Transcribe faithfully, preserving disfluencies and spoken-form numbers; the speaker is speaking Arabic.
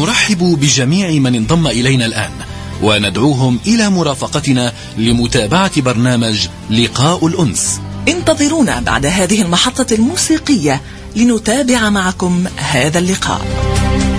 نرحب بجميع من انضم إلينا الآن، وندعوهم إلى مرافقتنا لمتابعة برنامج لقاء الأنس. انتظرونا بعد هذه المحطة الموسيقية لنتابع معكم هذا اللقاء.